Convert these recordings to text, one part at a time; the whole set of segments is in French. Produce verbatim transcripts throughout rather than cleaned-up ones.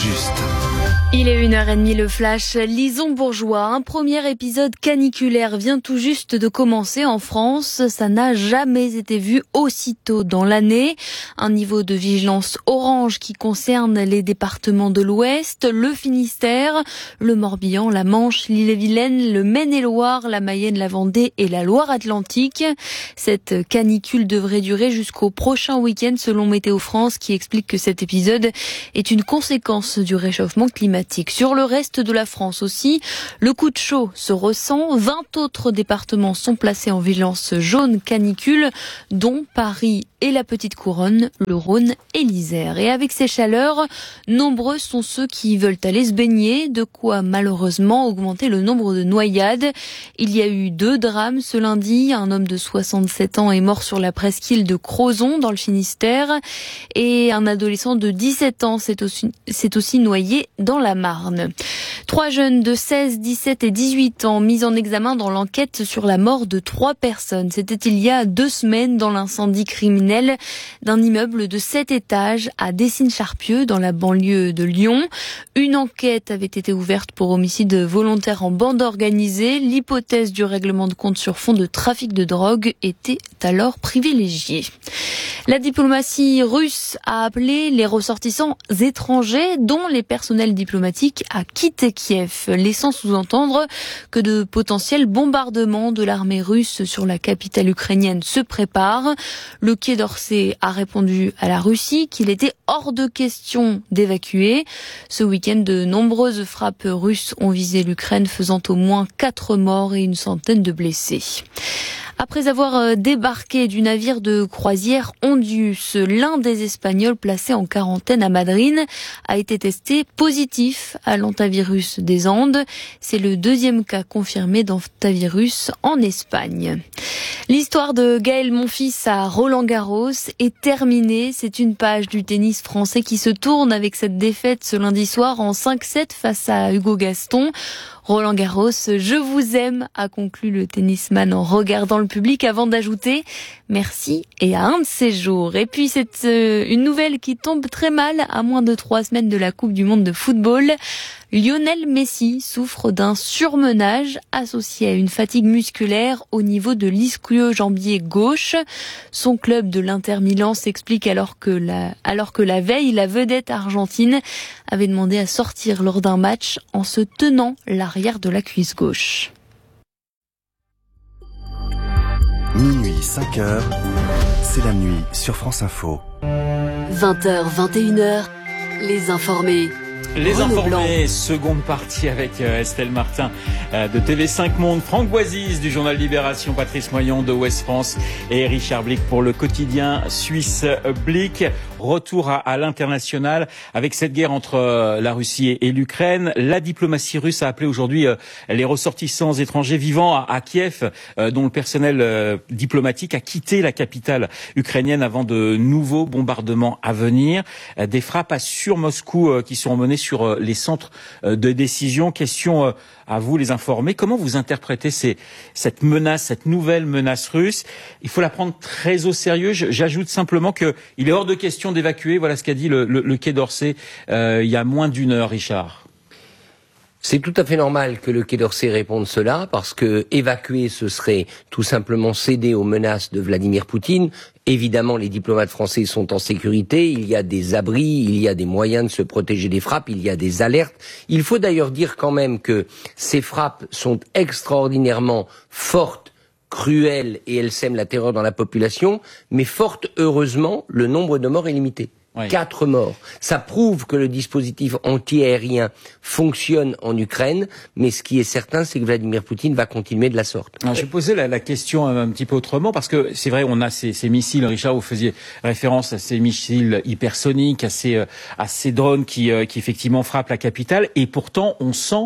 juste. Il est une heure trente, le flash. Lison Bourgeois, un premier épisode caniculaire vient tout juste de commencer en France. Ça n'a jamais été vu aussitôt dans l'année. Un niveau de vigilance orange qui concerne les départements de l'Ouest, le Finistère, le Morbihan, la Manche, l'Ille-et-Vilaine, le Maine-et-Loire, la Mayenne, la Vendée et la Loire-Atlantique. Cette canicule devrait durer jusqu'au prochain week-end selon Météo France qui explique que cet épisode est une conséquence du réchauffement climatique. Sur le reste de la France aussi, le coup de chaud se ressent. vingt autres départements sont placés en vigilance jaune canicule, dont Paris et la Petite Couronne, le Rhône et l'Isère. Et avec ces chaleurs, nombreux sont ceux qui veulent aller se baigner, de quoi malheureusement augmenter le nombre de noyades. Il y a eu deux drames ce lundi. Un homme de soixante-sept ans est mort sur la presqu'île de Crozon dans le Finistère et un adolescent de dix-sept ans s'est aussi, s'est aussi noyé dans la Marne. Trois jeunes de seize, dix-sept et dix-huit ans mis en examen dans l'enquête sur la mort de trois personnes. C'était il y a deux semaines dans l'incendie criminel d'un immeuble de sept étages à Dessines-Charpieu dans la banlieue de Lyon. Une enquête avait été ouverte pour homicide volontaire en bande organisée. L'hypothèse du règlement de compte sur fond de trafic de drogue était alors privilégiée. La diplomatie russe a appelé les ressortissants étrangers, dont les personnels diplomatiques, à quitter Kiev, laissant sous-entendre que de potentiels bombardements de l'armée russe sur la capitale ukrainienne se préparent. Le Quai d'Orsay a répondu à la Russie qu'il était hors de question d'évacuer. Ce week-end, de nombreuses frappes russes ont visé l'Ukraine, faisant au moins quatre morts et une centaine de blessés. Après avoir débarqué du navire de croisière Ondius, l'un des Espagnols placés en quarantaine à Madrid a été testé positif à l'hantavirus des Andes. C'est le deuxième cas confirmé d'hantavirus en Espagne. L'histoire de Gaël Monfils à Roland-Garros est terminée. C'est une page du tennis français qui se tourne avec cette défaite ce lundi soir en cinq sept face à Hugo Gaston. Roland Garros, je vous aime, a conclu le tennisman en regardant le public avant d'ajouter « Merci et à un de ces jours ». Et puis c'est euh, une nouvelle qui tombe très mal à moins de trois semaines de la Coupe du Monde de football. Lionel Messi souffre d'un surmenage associé à une fatigue musculaire au niveau de l'ischio-jambier gauche. Son club de l'Inter Milan s'explique alors que la, alors que la veille, la vedette argentine avait demandé à sortir lors d'un match en se tenant l'arrière de la cuisse gauche. Minuit, cinq heures, c'est la nuit sur France Info. vingt heures, vingt et une heures, les informés. Les informés, seconde partie avec euh, Estelle Martin euh, de T V cinq Monde, Franck Boisise du journal Libération, Patrice Moyon de Ouest France et Richard Blick pour le quotidien suisse Blick. Retour à, à l'international avec cette guerre entre euh, la Russie et, et l'Ukraine. La diplomatie russe a appelé aujourd'hui euh, les ressortissants étrangers vivant à, à Kiev, euh, dont le personnel euh, diplomatique a quitté la capitale ukrainienne avant de nouveaux bombardements à venir. Euh, des frappes sur Moscou euh, qui sont menées sur euh, les centres euh, de décision. Question euh, à vous les informés. Comment vous interprétez ces, cette menace, cette nouvelle menace russe? Il faut la prendre très au sérieux. J'ajoute simplement que il est hors de question d'évacuer. Voilà ce qu'a dit le, le, le Quai d'Orsay euh, il y a moins d'une heure, Richard. C'est tout à fait normal que le Quai d'Orsay réponde cela, parce que évacuer, ce serait tout simplement céder aux menaces de Vladimir Poutine. Évidemment, les diplomates français sont en sécurité, il y a des abris, il y a des moyens de se protéger des frappes, il y a des alertes. Il faut d'ailleurs dire quand même que ces frappes sont extraordinairement fortes, cruelles, et elles sèment la terreur dans la population, mais fort heureusement, le nombre de morts est limité. Oui. Quatre morts. Ça prouve que le dispositif anti-aérien fonctionne en Ukraine, mais ce qui est certain, c'est que Vladimir Poutine va continuer de la sorte. Alors, je vais poser la, la question un petit peu autrement, parce que c'est vrai, on a ces, ces missiles, Richard, vous faisiez référence à ces missiles hypersoniques, à ces, à ces drones qui, qui effectivement frappent la capitale, et pourtant, on sent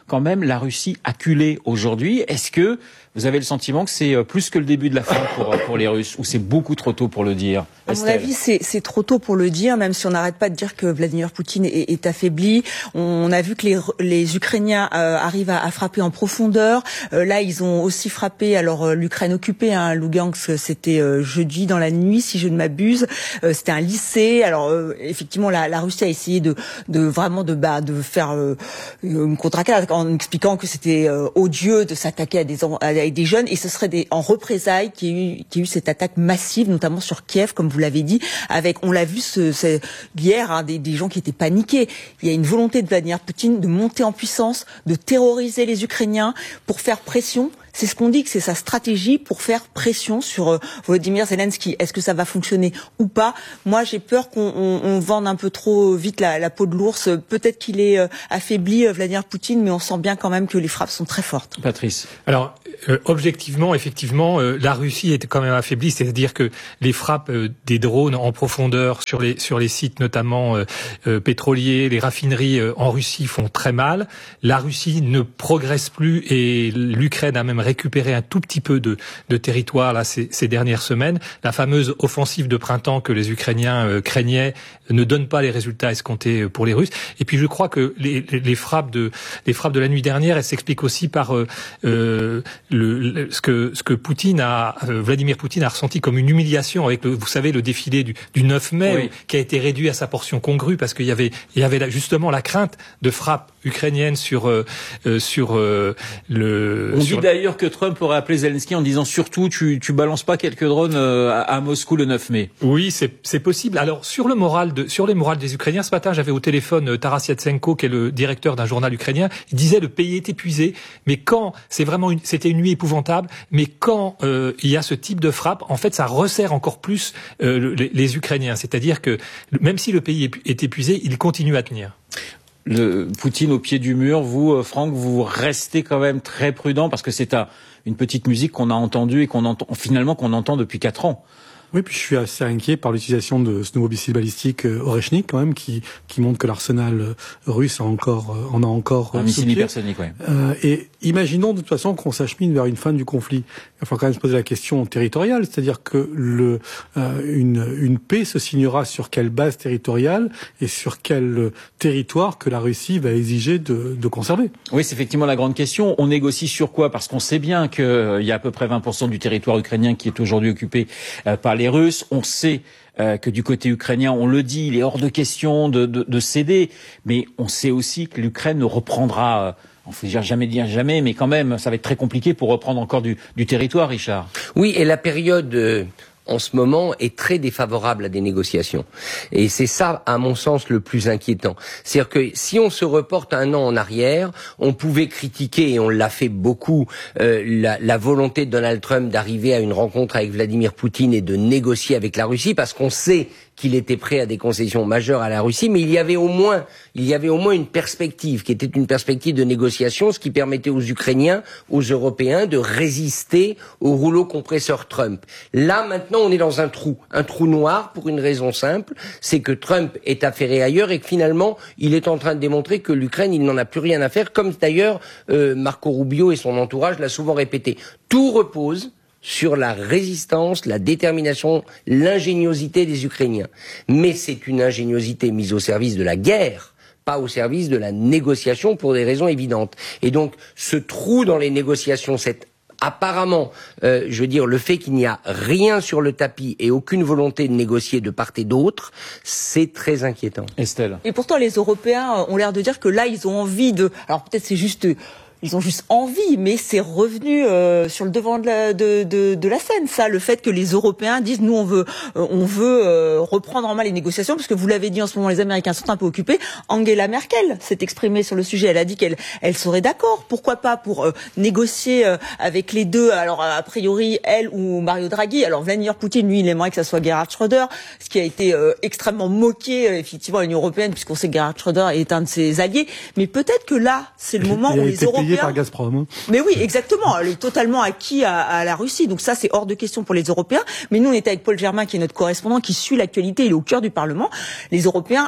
quand même la Russie acculée aujourd'hui. Est-ce que vous avez le sentiment que c'est plus que le début de la fin pour, pour les Russes, ou c'est beaucoup trop tôt pour le dire? À mon avis, c'est, c'est trop tôt pour le dire, même si on n'arrête pas de dire que Vladimir Poutine est, est affaibli. On a vu que les, les Ukrainiens euh, arrivent à, à frapper en profondeur. Euh, là, ils ont aussi frappé, alors euh, l'Ukraine occupée, hein, Lugansk, c'était euh, jeudi dans la nuit, si je ne m'abuse. Euh, c'était un lycée. Alors, euh, effectivement, la, la Russie a essayé de, de vraiment de, bah, de faire euh, une contre-attaque en expliquant que c'était euh, odieux de s'attaquer à des, à des jeunes, et ce serait des, en représailles qu'il y a eu, qu'il y a eu cette attaque massive, notamment sur Kiev, comme vous l'avez dit, avec, on l'a vu ce, ce, hier, hein, des, des gens qui étaient paniqués. Il y a une volonté de Vladimir Poutine de monter en puissance, de terroriser les Ukrainiens pour faire pression. C'est ce qu'on dit, que c'est sa stratégie pour faire pression sur euh, Volodymyr Zelensky. Est-ce que ça va fonctionner ou pas? Moi, j'ai peur qu'on on, on vende un peu trop vite la, la peau de l'ours. Peut-être qu'il est euh, affaibli, euh, Vladimir Poutine, mais on sent bien quand même que les frappes sont très fortes. Patrice. Alors, euh, objectivement, effectivement, euh, la Russie est quand même affaiblie. C'est-à-dire que les frappes euh, des drones en profondeur sur les sur les sites, notamment euh, euh, pétroliers, les raffineries euh, en Russie font très mal. La Russie ne progresse plus et l'Ukraine a même récupérer un tout petit peu de, de territoire là ces, ces dernières semaines. La fameuse offensive de printemps que les Ukrainiens euh, craignaient ne donne pas les résultats escomptés pour les Russes. Et puis je crois que les, les, les frappes de les frappes de la nuit dernière, elles s'expliquent aussi par euh, euh, le, le ce que ce que Poutine a euh, Vladimir Poutine a ressenti comme une humiliation avec le, vous savez, le défilé du, du neuf mai, oui, qui a été réduit à sa portion congrue parce qu'il y avait il y avait là, justement la crainte de frappes ukrainiennes sur euh, sur euh, le. On sur dit d'ailleurs que Trump aurait appelé Zelensky en disant surtout tu tu balances pas quelques drones à, à Moscou le neuf mai. Oui, c'est c'est possible. Alors sur le moral de sur les morales des Ukrainiens, ce matin j'avais au téléphone Taras Yatsenko, qui est le directeur d'un journal ukrainien. Il disait le pays est épuisé, mais quand c'est vraiment une, c'était une nuit épouvantable, mais quand euh, il y a ce type de frappe, en fait ça resserre encore plus euh, les, les Ukrainiens. C'est-à-dire que même si le pays est, est épuisé, il continue à tenir. Le Poutine au pied du mur, vous, Franck, vous restez quand même très prudent parce que c'est à une petite musique qu'on a entendue et qu'on entend finalement qu'on entend depuis quatre ans. Oui, puis je suis assez inquiet par l'utilisation de ce nouveau missile balistique euh, Oreshnik, quand même, qui qui montre que l'arsenal euh, russe a encore euh, en a encore un missile hypersonique, oui. Euh, et imaginons de toute façon qu'on s'achemine vers une fin du conflit. Il faut quand même se poser la question territoriale, c'est-à-dire que le euh, une une paix se signera sur quelle base territoriale et sur quel territoire que la Russie va exiger de, de conserver. Oui, c'est effectivement la grande question. On négocie sur quoi? Parce qu'on sait bien qu'il euh, y a à peu près vingt pour cent du territoire ukrainien qui est aujourd'hui occupé euh, par les Russes. On sait euh, que du côté ukrainien, on le dit, il est hors de question de, de, de céder. Mais on sait aussi que l'Ukraine ne reprendra, euh, on ne faut dire jamais dire jamais, mais quand même, ça va être très compliqué pour reprendre encore du, du territoire, Richard. Oui, et la période euh, en ce moment est très défavorable à des négociations. Et c'est ça, à mon sens, le plus inquiétant. C'est-à-dire que si on se reporte un an en arrière, on pouvait critiquer, et on l'a fait beaucoup, euh, la, la volonté de Donald Trump d'arriver à une rencontre avec Vladimir Poutine et de négocier avec la Russie, parce qu'on sait qu'il était prêt à des concessions majeures à la Russie, mais il y avait au moins, il y avait au moins une perspective, qui était une perspective de négociation, ce qui permettait aux Ukrainiens, aux Européens, de résister au rouleau compresseur Trump. Là, maintenant, on est dans un trou, un trou noir, pour une raison simple, c'est que Trump est affairé ailleurs et que finalement, il est en train de démontrer que l'Ukraine, il n'en a plus rien à faire, comme d'ailleurs euh, Marco Rubio et son entourage l'a souvent répété. Tout repose sur la résistance, la détermination, l'ingéniosité des Ukrainiens. Mais c'est une ingéniosité mise au service de la guerre, pas au service de la négociation, pour des raisons évidentes. Et donc, ce trou dans les négociations, cette apparemment, euh, je veux dire, le fait qu'il n'y a rien sur le tapis et aucune volonté de négocier de part et d'autre, c'est très inquiétant. Estelle. Et pourtant, les Européens ont l'air de dire que là, ils ont envie de... Alors peut-être c'est juste... Ils ont juste envie, mais c'est revenu euh, sur le devant de la, de, de, de la scène, ça, le fait que les Européens disent nous on veut euh, on veut euh, reprendre en main les négociations, parce que vous l'avez dit, en ce moment les Américains sont un peu occupés. Angela Merkel s'est exprimée sur le sujet, elle a dit qu'elle elle serait d'accord, pourquoi pas, pour euh, négocier euh, avec les deux. Alors a priori elle ou Mario Draghi. Alors Vladimir Poutine, lui, il aimerait que ça soit Gerhard Schröder, ce qui a été euh, extrêmement moqué euh, effectivement à l'Union européenne, puisqu'on sait que Gerhard Schröder est un de ses alliés. Mais peut-être que là, c'est le moment où les Européens par Gazprom. Mais oui, exactement. Elle est totalement acquis à, à la Russie. Donc ça, c'est hors de question pour les Européens. Mais nous, on est avec Paul Germain, qui est notre correspondant, qui suit l'actualité. Il est au cœur du Parlement. Les Européens, alors,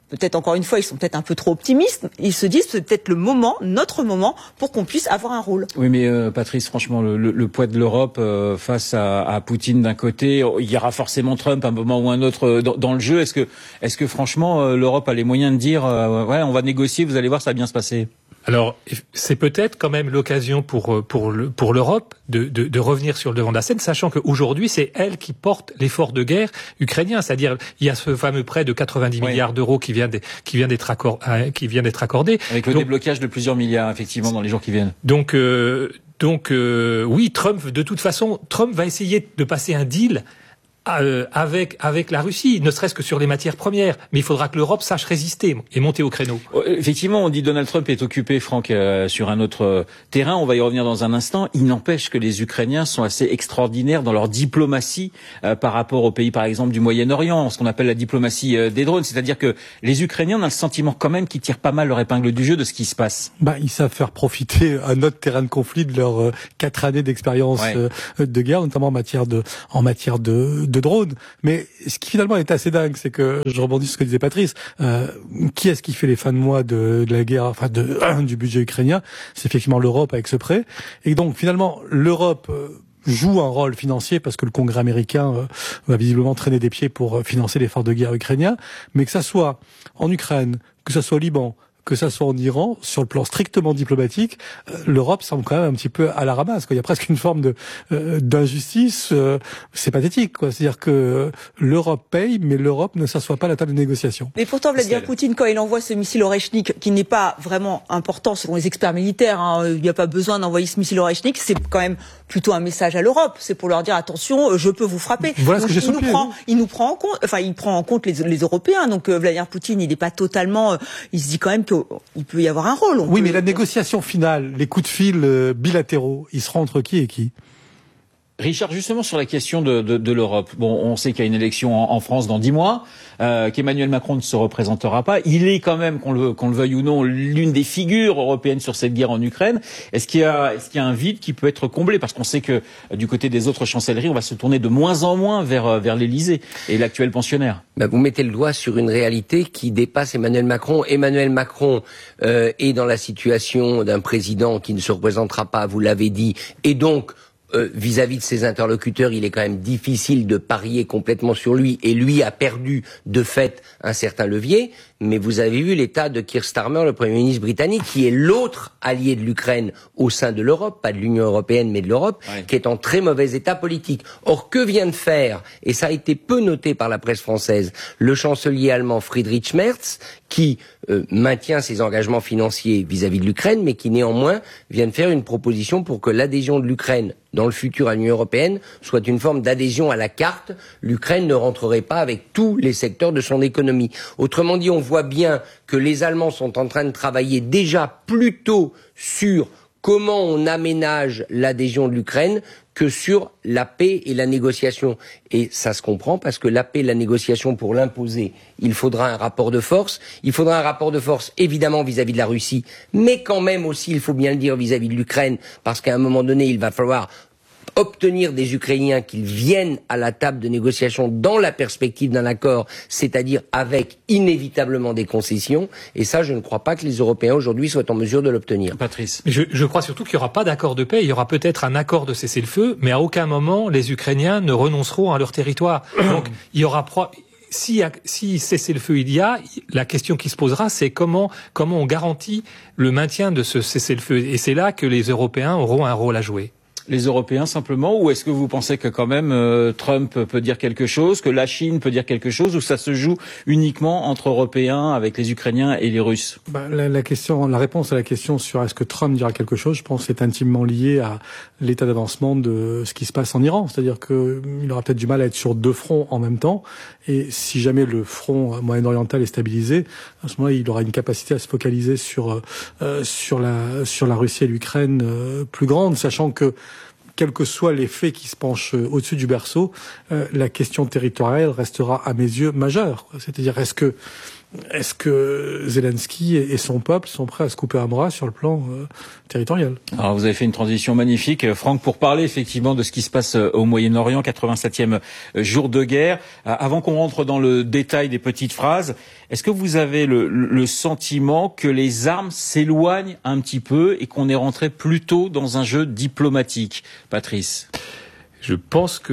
peut-être encore une fois, ils sont peut-être un peu trop optimistes. Ils se disent c'est peut-être le moment, notre moment, pour qu'on puisse avoir un rôle. Oui, mais euh, Patrice, franchement, le, le, le poids de l'Europe euh, face à, à Poutine d'un côté, il y aura forcément Trump à un moment ou un autre euh, dans, dans le jeu. Est-ce que, est-ce que franchement, euh, l'Europe a les moyens de dire, euh, ouais, on va négocier, vous allez voir, ça va bien se passer? Alors, c'est peut-être quand même l'occasion pour pour le, pour l'Europe de, de de revenir sur le devant de la scène, sachant qu'aujourd'hui c'est elle qui porte l'effort de guerre ukrainien, c'est-à-dire il y a ce fameux prêt de quatre-vingt-dix oui. milliards d'euros qui vient de, qui vient d'être accordé, qui vient d'être accordé, avec le donc, déblocage de plusieurs milliards effectivement dans les jours qui viennent. Donc euh, donc euh, oui, Trump de toute façon, Trump va essayer de passer un deal Euh, avec avec la Russie, ne serait-ce que sur les matières premières, mais il faudra que l'Europe sache résister et monter au créneau. Effectivement, on dit Donald Trump est occupé, Franck, euh, sur un autre euh, terrain. On va y revenir dans un instant. Il n'empêche que les Ukrainiens sont assez extraordinaires dans leur diplomatie euh, par rapport aux pays, par exemple, du Moyen-Orient, ce qu'on appelle la diplomatie euh, des drones. C'est-à-dire que les Ukrainiens ont le sentiment quand même qu'ils tirent pas mal leur épingle du jeu de ce qui se passe. Bah, ils savent faire profiter un autre terrain de conflit de leurs euh, quatre années d'expérience ouais. euh, de guerre, notamment en matière de en matière de de drones. Mais ce qui finalement est assez dingue, c'est que, je rebondis sur ce que disait Patrice, euh, qui est-ce qui fait les fins de mois de, de la guerre, enfin de, euh, du budget ukrainien? C'est effectivement l'Europe avec ce prêt. Et donc finalement, l'Europe euh, joue un rôle financier parce que le Congrès américain euh, va visiblement traîner des pieds pour euh, financer l'effort de guerre ukrainien. Mais que ça soit en Ukraine, que ça soit au Liban, que ça soit en Iran, sur le plan strictement diplomatique, euh, l'Europe semble quand même un petit peu à la ramasse, quoi. Il y a presque une forme de euh, d'injustice, euh, c'est pathétique, quoi. C'est-à-dire que euh, l'Europe paye, mais l'Europe ne s'assoit pas à la table de négociation. Mais pourtant, Vladimir Poutine, quand il envoie ce missile Oreshnik, qui n'est pas vraiment important selon les experts militaires, hein, il n'y a pas besoin d'envoyer ce missile Oreshnik, c'est quand même plutôt un message à l'Europe. C'est pour leur dire attention, je peux vous frapper. Voilà donc, ce que j'ai il nous pied, prend, oui. il nous prend en compte, enfin, il prend en compte les, les Européens. Donc euh, Vladimir Poutine, il n'est pas totalement, euh, il se dit quand même qu'il peut y avoir un rôle. Oui, peut... mais la négociation finale, les coups de fil euh, bilatéraux, ils seront entre qui et qui? Richard, justement sur la question de, de, de l'Europe. Bon, on sait qu'il y a une élection en, en France dans dix mois, euh, qu'Emmanuel Macron ne se représentera pas. Il est quand même, qu'on le, qu'on le veuille ou non, l'une des figures européennes sur cette guerre en Ukraine. Est-ce qu'il y a, est-ce qu'il y a un vide qui peut être comblé? Parce qu'on sait que euh, du côté des autres chancelleries, on va se tourner de moins en moins vers, euh, vers l'Élysée et l'actuel pensionnaire. Ben, vous mettez le doigt sur une réalité qui dépasse Emmanuel Macron. Emmanuel Macron euh, est dans la situation d'un président qui ne se représentera pas, vous l'avez dit, et donc Euh, vis-à-vis de ses interlocuteurs, il est quand même difficile de parier complètement sur lui, et lui a perdu de fait un certain levier. Mais vous avez vu l'état de Keir Starmer, le Premier ministre britannique, qui est l'autre allié de l'Ukraine au sein de l'Europe, pas de l'Union européenne, mais de l'Europe, ouais. qui est en très mauvais état politique. Or, que vient de faire, et ça a été peu noté par la presse française, le chancelier allemand Friedrich Merz, qui euh, maintient ses engagements financiers vis-à-vis de l'Ukraine, mais qui néanmoins vient de faire une proposition pour que l'adhésion de l'Ukraine dans le futur à l'Union européenne soit une forme d'adhésion à la carte. L'Ukraine ne rentrerait pas avec tous les secteurs de son économie. Autrement dit, on voit bien que les Allemands sont en train de travailler déjà plutôt sur comment on aménage l'adhésion de l'Ukraine que sur la paix et la négociation. Et ça se comprend parce que la paix et la négociation, pour l'imposer, il faudra un rapport de force. Il faudra un rapport de force, évidemment, vis-à-vis de la Russie, mais quand même aussi, il faut bien le dire, vis-à-vis de l'Ukraine, parce qu'à un moment donné, il va falloir obtenir des Ukrainiens qu'ils viennent à la table de négociation dans la perspective d'un accord, c'est-à-dire avec inévitablement des concessions. Et ça, je ne crois pas que les Européens aujourd'hui soient en mesure de l'obtenir. Patrice. Je, je crois surtout qu'il n'y aura pas d'accord de paix. Il y aura peut-être un accord de cessez-le-feu, mais à aucun moment les Ukrainiens ne renonceront à leur territoire. Donc, il y aura pro... Si, si cessez-le-feu il y a, la question qui se posera, c'est comment, comment on garantit le maintien de ce cessez-le-feu. Et c'est là que les Européens auront un rôle à jouer. Les Européens simplement, ou est-ce que vous pensez que quand même euh, Trump peut dire quelque chose, que la Chine peut dire quelque chose, ou ça se joue uniquement entre Européens avec les Ukrainiens et les Russes? Bah, la, la question, la réponse à la question sur est-ce que Trump dira quelque chose, je pense, est intimement liée à l'état d'avancement de ce qui se passe en Iran. C'est-à-dire que il aura peut-être du mal à être sur deux fronts en même temps, et si jamais le front moyen-oriental est stabilisé, à ce moment-là, il aura une capacité à se focaliser sur euh, sur la sur la Russie et l'Ukraine euh, plus grande, sachant que quels que soient les faits qui se penchent au-dessus du berceau, euh, la question territoriale restera à mes yeux majeure. C'est-à-dire, est-ce que est-ce que Zelensky et son peuple sont prêts à se couper un bras sur le plan euh, territorial? Alors vous avez fait une transition magnifique, Franck, pour parler effectivement de ce qui se passe au Moyen-Orient, quatre-vingt-septième jour de guerre. Avant qu'on rentre dans le détail des petites phrases, est-ce que vous avez le, le sentiment que les armes s'éloignent un petit peu et qu'on est rentré plutôt dans un jeu diplomatique, Patrice? Je pense que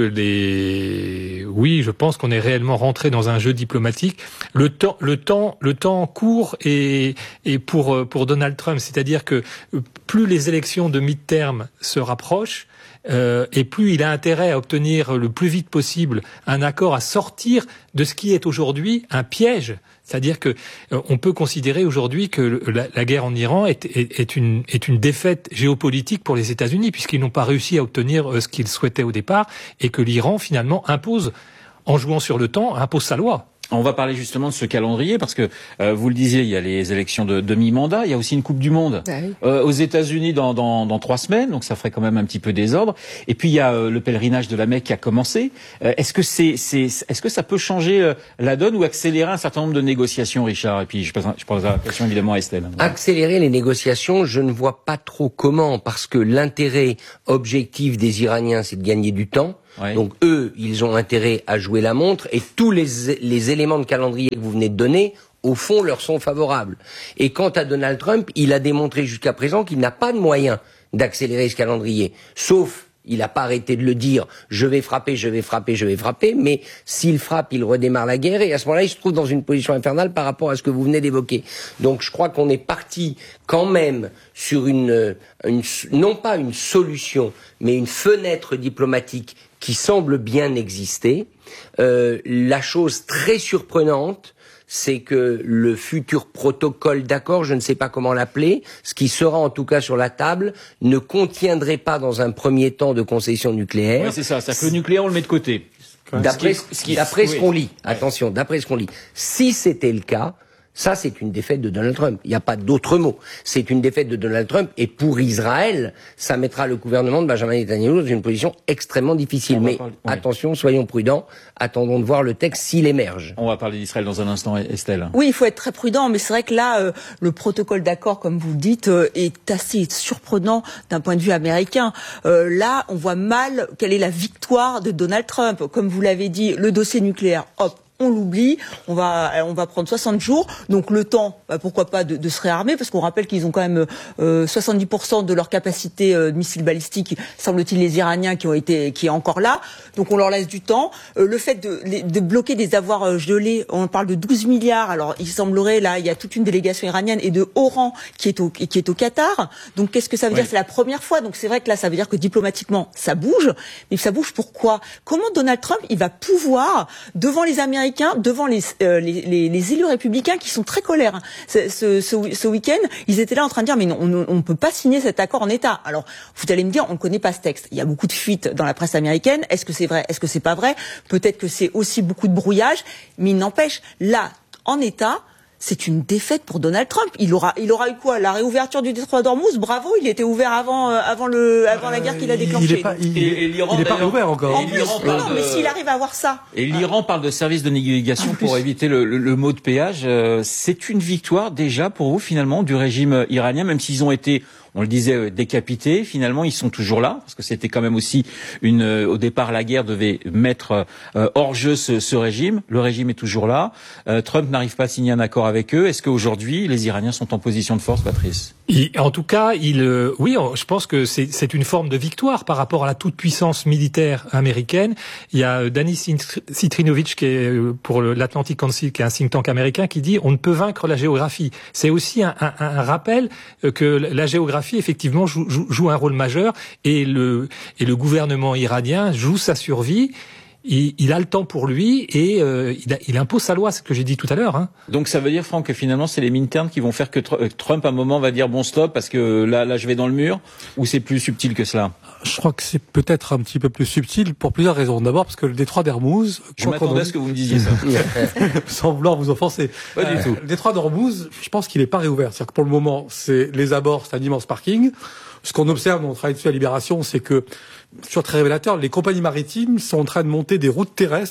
les, oui, je pense qu'on est réellement rentré dans un jeu diplomatique. Le temps, le temps, le temps court et et pour pour Donald Trump, c'est-à-dire que plus les élections de mi-terme se rapprochent, euh, et plus il a intérêt à obtenir le plus vite possible un accord, à sortir de ce qui est aujourd'hui un piège. C'est-à-dire que euh, on peut considérer aujourd'hui que la, la guerre en Iran est, est, est, une, est une défaite géopolitique pour les États-Unis, puisqu'ils n'ont pas réussi à obtenir euh, ce qu'ils souhaitaient au départ, et que l'Iran finalement impose, en jouant sur le temps, impose sa loi. On va parler justement de ce calendrier parce que euh, vous le disiez, il y a les élections de demi-mandat, il y a aussi une Coupe du Monde bah oui. euh, aux États-Unis dans, dans, dans trois semaines, donc ça ferait quand même un petit peu désordre. Et puis il y a euh, le pèlerinage de la Mecque qui a commencé. Euh, est-ce que c'est, c'est, est-ce que ça peut changer euh, la donne ou accélérer un certain nombre de négociations, Richard? Et puis je pose, je pose la question évidemment à Estelle. Accélérer les négociations, je ne vois pas trop comment, parce que l'intérêt objectif des Iraniens, c'est de gagner du temps. Oui. Donc eux, ils ont intérêt à jouer la montre, et tous les, les éléments de calendrier que vous venez de donner, au fond, leur sont favorables. Et quant à Donald Trump, il a démontré jusqu'à présent qu'il n'a pas de moyen d'accélérer ce calendrier, sauf, il n'a pas arrêté de le dire, je vais frapper, je vais frapper, je vais frapper, mais s'il frappe, il redémarre la guerre, et à ce moment-là, il se trouve dans une position infernale par rapport à ce que vous venez d'évoquer. Donc je crois qu'on est parti quand même sur une, une non pas une solution, mais une fenêtre diplomatique qui semble bien exister. Euh, la chose très surprenante, c'est que le futur protocole d'accord, je ne sais pas comment l'appeler, ce qui sera en tout cas sur la table, ne contiendrait pas dans un premier temps de concession nucléaire. Oui, c'est ça, c'est-à-dire que le nucléaire, on le met de côté. D'après ce qui, ce qui, d'après ce oui. qu'on lit, attention, d'après ce qu'on lit, si c'était le cas, ça, c'est une défaite de Donald Trump. Il n'y a pas d'autre mot. C'est une défaite de Donald Trump. Et pour Israël, ça mettra le gouvernement de Benjamin Netanyahu dans une position extrêmement difficile. Mais parler, oui. attention, soyons prudents. Attendons de voir le texte s'il émerge. On va parler d'Israël dans un instant, Estelle. Oui, il faut être très prudent, mais c'est vrai que là, euh, le protocole d'accord, comme vous le dites, euh, est assez surprenant d'un point de vue américain. Euh, là, on voit mal quelle est la victoire de Donald Trump. Comme vous l'avez dit, le dossier nucléaire, hop, on l'oublie, on va on va prendre soixante jours, donc le temps, bah, pourquoi pas, de, de se réarmer, parce qu'on rappelle qu'ils ont quand même euh, soixante-dix pour cent de leur capacité euh, de missiles balistiques, semble-t-il, les Iraniens qui ont été qui est encore là, donc on leur laisse du temps. Euh, le fait de, de bloquer des avoirs euh, gelés, on parle de douze milliards, alors il semblerait, là, il y a toute une délégation iranienne et de haut rang qui est au qui est au Qatar, donc qu'est-ce que ça veut oui. dire? C'est la première fois, donc c'est vrai que là, ça veut dire que diplomatiquement, ça bouge, mais ça bouge pourquoi? Comment Donald Trump, il va pouvoir, devant les Américains, devant les, euh, les, les, les élus républicains qui sont très colères. Ce, ce, ce, ce week-end, ils étaient là en train de dire mais non, on ne peut pas signer cet accord en état. Alors, vous allez me dire, on ne connaît pas ce texte. Il y a beaucoup de fuites dans la presse américaine. Est-ce que c'est vrai? Est-ce que c'est pas vrai? Peut-être que c'est aussi beaucoup de brouillage. Mais il n'empêche, là, en état, c'est une défaite pour Donald Trump. Il aura, il aura eu quoi? La réouverture du détroit d'Ormuz, bravo, il était ouvert avant, euh, avant le, avant la guerre qu'il a déclenchée. Il n'est pas, il, Et- et l'Iran, il est pas d'ailleurs- réouvert encore. En Et plus, l'Iran non, parle non, de- mais s'il arrive à avoir ça. Et l'Iran parle de service de navigation pour éviter le, le, le mot de péage. Euh, c'est une victoire déjà pour vous finalement du régime iranien, même s'ils ont été, on le disait, euh, décapités. Finalement, ils sont toujours là parce que c'était quand même aussi une. Euh, au départ, la guerre devait mettre euh, hors jeu ce, ce régime. Le régime est toujours là. Euh, Trump n'arrive pas à signer un accord avec eux. Est-ce qu'aujourd'hui, les Iraniens sont en position de force, Patrice? Il, en tout cas, il, euh, oui, je pense que c'est, c'est une forme de victoire par rapport à la toute-puissance militaire américaine. Il y a euh, Danis Citrinowicz, qui est euh, pour l'Atlantic Council, qui est un think tank américain, qui dit on ne peut vaincre la géographie. C'est aussi un, un, un rappel euh, que la géographie effectivement joue, joue, joue un rôle majeur et le, et le gouvernement iranien joue sa survie. Il, il a le temps pour lui et euh, il, a, il impose sa loi, c'est ce que j'ai dit tout à l'heure. Hein. Donc ça veut dire, Franck, que finalement c'est les Minternes qui vont faire que Tr- Trump à un moment va dire bon stop parce que là, là je vais dans le mur, ou c'est plus subtil que cela? Je crois que c'est peut-être un petit peu plus subtil pour plusieurs raisons. D'abord parce que le détroit d'Ormuz, Je quoi m'attendais qu'on en à ce que vous me disiez ça. sans vouloir vous offenser. Pas du tout. Le détroit d'Ormuz, je pense qu'il n'est pas réouvert. C'est-à-dire que pour le moment, c'est les abords, c'est un immense parking. Ce qu'on observe dans le travail dessus à Libération, c'est que, sur très révélateur, les compagnies maritimes sont en train de monter des routes terrestres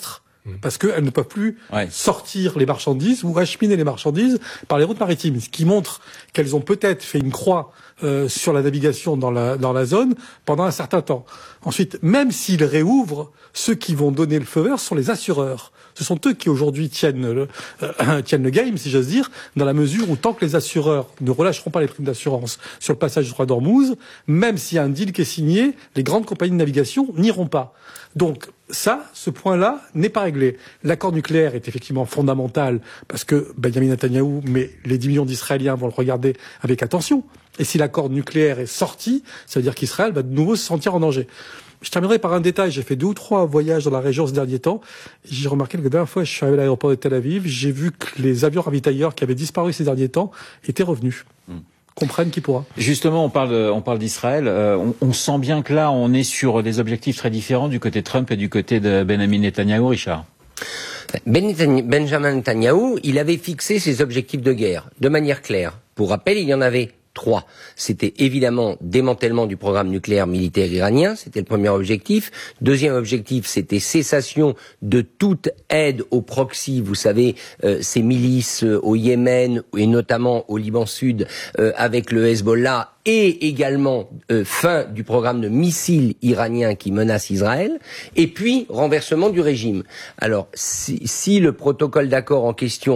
Parce qu'elles ne peuvent plus ouais. sortir les marchandises ou acheminer les marchandises par les routes maritimes. Ce qui montre qu'elles ont peut-être fait une croix euh, sur la navigation dans la, dans la zone pendant un certain temps. Ensuite, même s'ils réouvrent, ceux qui vont donner le feu vert sont les assureurs. Ce sont eux qui aujourd'hui tiennent le, euh, tiennent le game, si j'ose dire, dans la mesure où tant que les assureurs ne relâcheront pas les primes d'assurance sur le passage du Strait d'Ormuz, même s'il y a un deal qui est signé, les grandes compagnies de navigation n'iront pas. Donc ça, ce point-là n'est pas réglé. L'accord nucléaire est effectivement fondamental parce que Benjamin Netanyahou, mais les dix millions d'Israéliens vont le regarder avec attention. Et si l'accord nucléaire est sorti, ça veut dire qu'Israël va de nouveau se sentir en danger. Je terminerai par un détail. J'ai fait deux ou trois voyages dans la région ces derniers temps. J'ai remarqué que la dernière fois, je suis arrivé à l'aéroport de Tel Aviv, j'ai vu que les avions ravitailleurs qui avaient disparu ces derniers temps étaient revenus. Mmh. Comprenne qui pourra. Justement, on parle, on parle d'Israël. Euh, on, on sent bien que là, on est sur des objectifs très différents du côté de Trump et du côté de Benjamin Netanyahou, Richard. Benjamin Netanyahou, il avait fixé ses objectifs de guerre de manière claire. Pour rappel, il y en avait trois. C'était évidemment démantèlement du programme nucléaire militaire iranien, c'était le premier objectif. Deuxième objectif, c'était cessation de toute aide aux proxys, vous savez, euh, ces milices euh, au Yémen et notamment au Liban Sud euh, avec le Hezbollah, et également euh, fin du programme de missiles iraniens qui menace Israël, et puis renversement du régime. Alors, si, si le protocole d'accord en question